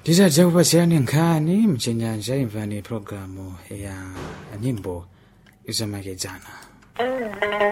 Tizadza kupasirani nkhani mchenyanja, imvani programu ya nyimbo zamakedzana.